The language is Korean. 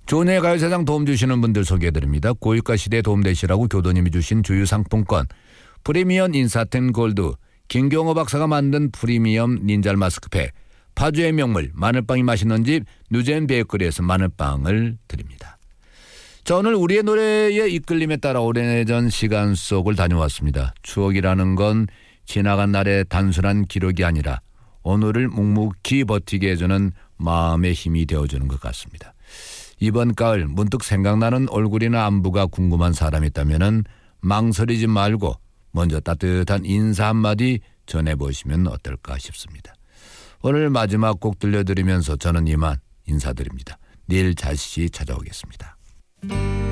조은의 가요사장 도움 주시는 분들 소개해드립니다. 고유가 시대에 도움되시라고 교도님이 주신 주유상품권, 프리미엄 인사텐 골드, 김경호 박사가 만든 프리미엄 닌자 마스크팩, 파주의 명물 마늘빵이 맛있는 집 누젠 베이커리에서 마늘빵을 드립니다. 자, 오늘 우리의 노래의 이끌림에 따라 오래전 시간 속을 다녀왔습니다. 추억이라는 건 지나간 날의 단순한 기록이 아니라 오늘을 묵묵히 버티게 해주는 마음의 힘이 되어주는 것 같습니다. 이번 가을 문득 생각나는 얼굴이나 안부가 궁금한 사람이 있다면 망설이지 말고 먼저 따뜻한 인사 한마디 전해보시면 어떨까 싶습니다. 오늘 마지막 곡 들려드리면서 저는 이만 인사드립니다. 내일 다시 찾아오겠습니다.